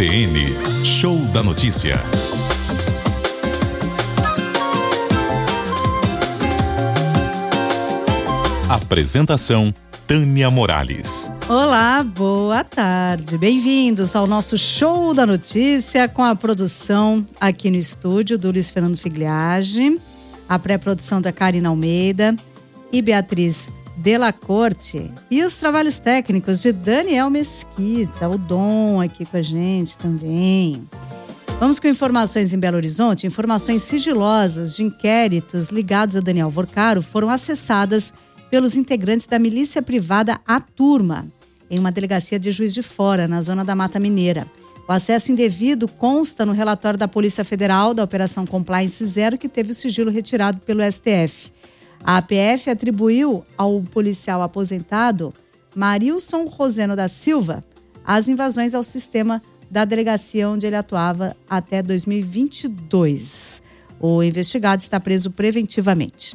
CBN, Show da Notícia. Apresentação: Tânia Morales. Olá, boa tarde. Bem-vindos ao nosso Show da Notícia, com a produção aqui no estúdio do Luiz Fernando Figliage, a pré-produção da Karina Almeida e Beatriz Della Corte, e os trabalhos técnicos de Daniel Mesquita, o Dom aqui com a gente também. Vamos com informações em Belo Horizonte. Informações sigilosas de inquéritos ligados a Daniel Vorcaro foram acessadas pelos integrantes da milícia privada A Turma, em uma delegacia de Juiz de Fora, na zona da Mata Mineira. O acesso indevido consta no relatório da Polícia Federal da Operação Compliance Zero, que teve o sigilo retirado pelo STF. A APF atribuiu ao policial aposentado Marilson Roseno da Silva as invasões ao sistema da delegacia onde ele atuava até 2022. O investigado está preso preventivamente.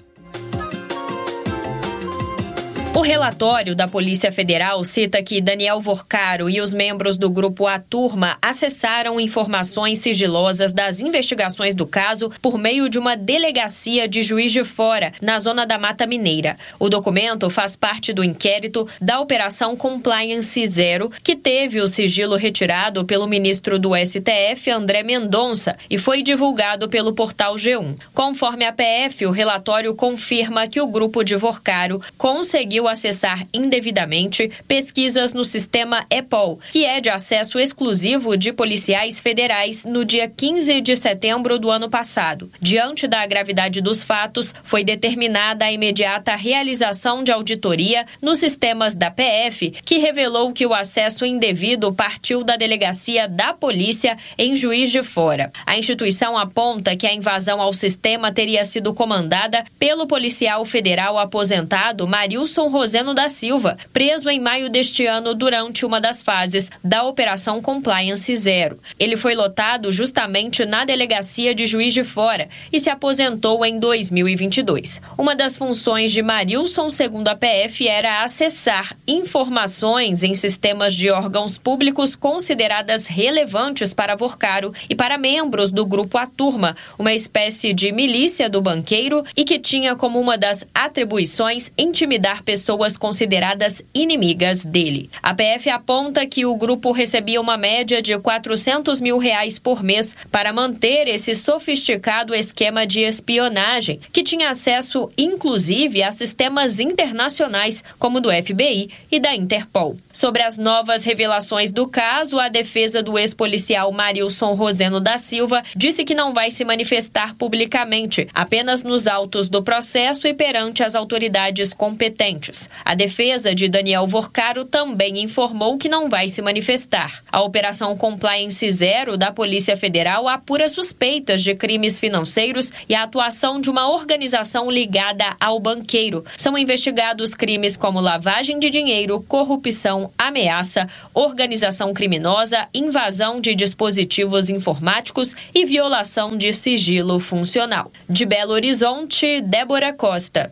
O relatório da Polícia Federal cita que Daniel Vorcaro e os membros do grupo A Turma acessaram informações sigilosas das investigações do caso por meio de uma delegacia de Juiz de Fora, na zona da Mata Mineira. O documento faz parte do inquérito da Operação Compliance Zero, que teve o sigilo retirado pelo ministro do STF, André Mendonça, e foi divulgado pelo portal G1. Conforme a PF, o relatório confirma que o grupo de Vorcaro conseguiu acessar indevidamente pesquisas no sistema EPOL, que é de acesso exclusivo de policiais federais, no dia 15 de setembro do ano passado. Diante da gravidade dos fatos, foi determinada a imediata realização de auditoria nos sistemas da PF, que revelou que o acesso indevido partiu da delegacia da polícia em Juiz de Fora. A instituição aponta que a invasão ao sistema teria sido comandada pelo policial federal aposentado Marilson Roseno da Silva, preso em maio deste ano durante uma das fases da Operação Compliance Zero. Ele foi lotado justamente na delegacia de Juiz de Fora e se aposentou em 2022. Uma das funções de Marilson, segundo a PF, era acessar informações em sistemas de órgãos públicos consideradas relevantes para Vorcaro e para membros do grupo A Turma, uma espécie de milícia do banqueiro, e que tinha como uma das atribuições intimidar pessoas consideradas inimigas dele. A PF aponta que o grupo recebia uma média de R$400 mil por mês para manter esse sofisticado esquema de espionagem, que tinha acesso inclusive a sistemas internacionais como do FBI e da Interpol. Sobre as novas revelações do caso, a defesa do ex-policial Marilson Roseno da Silva disse que não vai se manifestar publicamente, apenas nos autos do processo e perante as autoridades competentes. A defesa de Daniel Vorcaro também informou que não vai se manifestar. A Operação Compliance Zero da Polícia Federal apura suspeitas de crimes financeiros e a atuação de uma organização ligada ao banqueiro. São investigados crimes como lavagem de dinheiro, corrupção, ameaça, organização criminosa, invasão de dispositivos informáticos e violação de sigilo funcional. De Belo Horizonte, Débora Costa.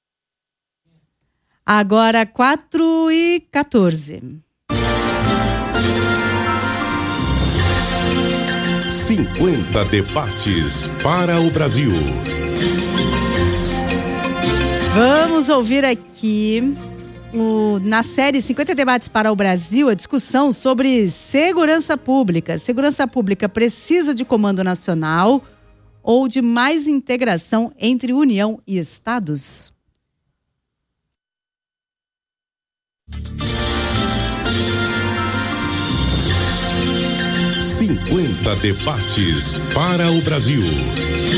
Agora 4h14. 50 debates para o Brasil. Vamos ouvir aqui na série 50 debates para o Brasil, a discussão sobre segurança pública. Segurança pública precisa de comando nacional ou de mais integração entre União e Estados? Cinquenta debates para o Brasil.